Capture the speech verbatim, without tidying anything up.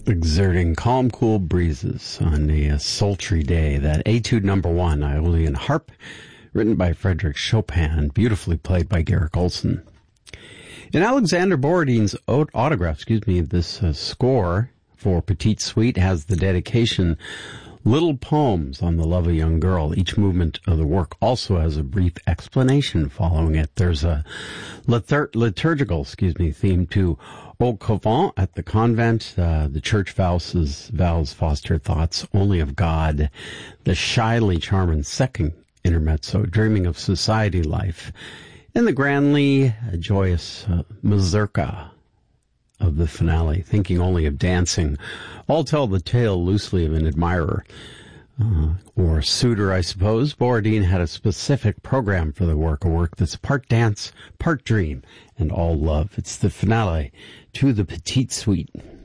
exerting calm, cool breezes on a, a sultry day. That Etude number one, Aeolian Harp, written by Frederick Chopin, beautifully played by Garrick Olson. In Alexander Borodine's autograph, excuse me, this uh, score for Petite Suite has the dedication, Little Poems on the Love of a Young Girl. Each movement of the work also has a brief explanation following it. There's a litur- liturgical, excuse me, theme to Au Couvent at the convent. Uh, the church vows, vows foster thoughts only of God. The shyly charming second intermezzo, dreaming of society life. And the grandly joyous uh, mazurka of the finale, thinking only of dancing, all tell the tale loosely of an admirer, uh, or suitor, I suppose. Borodine had a specific program for the work, a work that's part dance, part dream, and all love. It's the finale to the Petite Suite.